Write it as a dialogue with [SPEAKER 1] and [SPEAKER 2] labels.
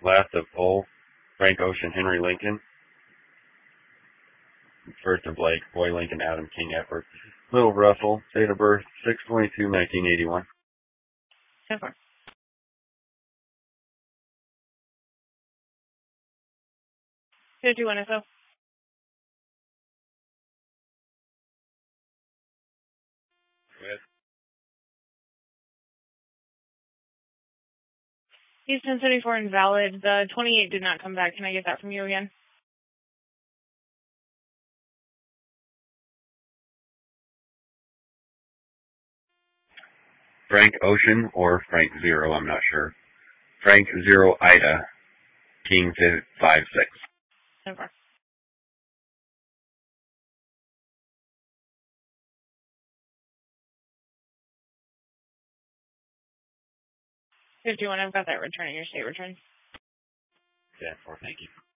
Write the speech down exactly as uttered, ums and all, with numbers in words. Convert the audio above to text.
[SPEAKER 1] Last of Bull, Frank Ocean, Henry Lincoln. First of Blake, Boy Lincoln, Adam King, Edward. Little Russell, date of birth, six twenty-two nineteen eighty-one.
[SPEAKER 2] ten four. fifty-one S O.
[SPEAKER 1] Good.
[SPEAKER 2] Houston seventy-four invalid. The twenty-eight did not come back. Can I get that from you again?
[SPEAKER 1] Frank Ocean or Frank Zero, I'm not sure. Frank Zero Ida, King five six.
[SPEAKER 2] ten four. fifty-one, I've got that return in your state return.
[SPEAKER 1] ten four, thank you.